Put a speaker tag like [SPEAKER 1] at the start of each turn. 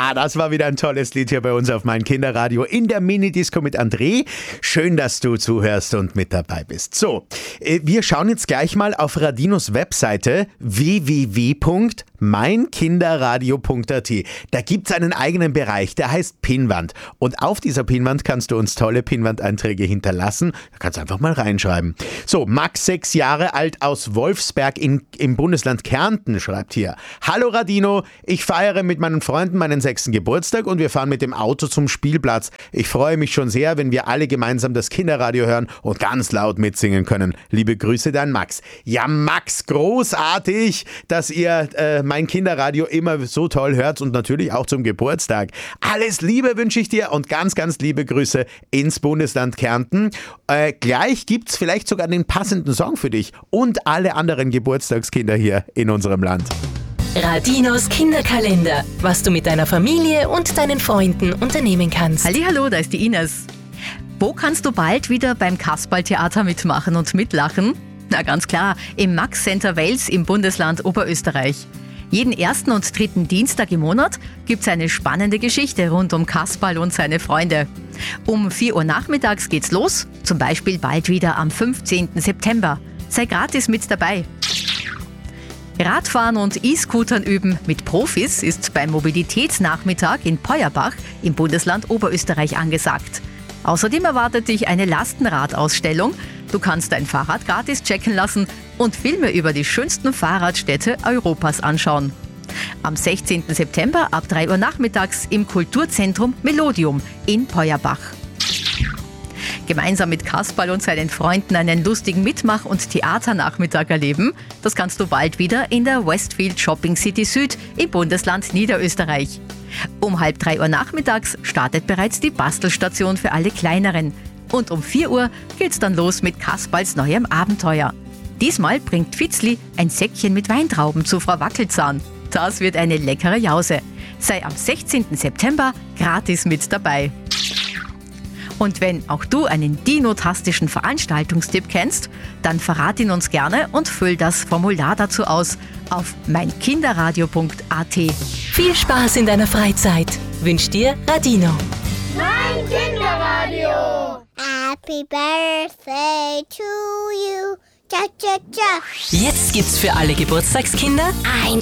[SPEAKER 1] Das war wieder ein tolles Lied hier bei uns auf mein Kinderradio in der Mini-Disco mit André. Schön, dass du zuhörst und mit dabei bist. So, wir schauen jetzt gleich mal auf Radinos Webseite www.meinkinderradio.at. Da gibt es einen eigenen Bereich, der heißt Pinnwand. Und auf dieser Pinnwand kannst du uns tolle Pinnwandeinträge hinterlassen. Da kannst du einfach mal reinschreiben. So, Max, 6 Jahre alt aus Wolfsberg im Bundesland Kärnten, schreibt hier: Hallo Radino, ich feiere mit meinen Freunden meinen 6. Geburtstag und wir fahren mit dem Auto zum Spielplatz. Ich freue mich schon sehr, wenn wir alle gemeinsam das Kinderradio hören und ganz laut mitsingen können. Liebe Grüße, dein Max. Ja, Max, großartig, dass ihr mein Kinderradio immer so toll hört und natürlich auch zum Geburtstag. Alles Liebe wünsche ich dir und ganz, ganz liebe Grüße ins Bundesland Kärnten. Gleich gibt's vielleicht sogar den passenden Song für dich und alle anderen Geburtstagskinder hier in unserem Land.
[SPEAKER 2] Radinos Kinderkalender, was du mit deiner Familie und deinen Freunden unternehmen kannst.
[SPEAKER 3] Hallihallo, da ist die Ines. Wo kannst du bald wieder beim Kasperl-Theater mitmachen und mitlachen? Na ganz klar, im Max Center Wels im Bundesland Oberösterreich. Jeden 1. und 3. Dienstag im Monat gibt's eine spannende Geschichte rund um Kasperl und seine Freunde. Um 4 Uhr nachmittags geht's los, zum Beispiel bald wieder am 15. September. Sei gratis mit dabei. Radfahren und E-Scootern üben mit Profis ist beim Mobilitätsnachmittag in Peuerbach im Bundesland Oberösterreich angesagt. Außerdem erwartet dich eine Lastenradausstellung. Du kannst dein Fahrrad gratis checken lassen und Filme über die schönsten Fahrradstädte Europas anschauen. Am 16. September ab 3 Uhr nachmittags im Kulturzentrum Melodium in Peuerbach. Gemeinsam mit Kasperl und seinen Freunden einen lustigen Mitmach- und Theaternachmittag erleben, das kannst du bald wieder in der Westfield Shopping City Süd im Bundesland Niederösterreich. Um 2:30 Uhr nachmittags startet bereits die Bastelstation für alle Kleineren. Und um 4 Uhr geht's dann los mit Kasperls neuem Abenteuer. Diesmal bringt Fitzli ein Säckchen mit Weintrauben zu Frau Wackelzahn. Das wird eine leckere Jause. Sei am 16. September gratis mit dabei. Und wenn auch du einen dinotastischen Veranstaltungstipp kennst, dann verrat ihn uns gerne und füll das Formular dazu aus auf meinkinderradio.at.
[SPEAKER 2] Viel Spaß in deiner Freizeit wünscht dir Radino.
[SPEAKER 4] Mein Kinderradio. Happy Birthday to you. Cha cha cha.
[SPEAKER 2] Jetzt gibt's für alle Geburtstagskinder
[SPEAKER 4] Ein